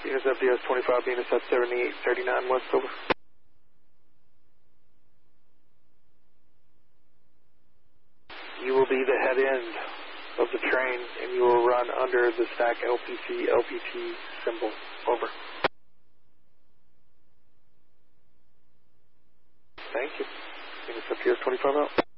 Venus FDS 25, Venus at 7839 West, over. You will be the head end of the train, and you will run under the stack LPC, LPT symbol, over. Thank you. Venus FDS 25 out.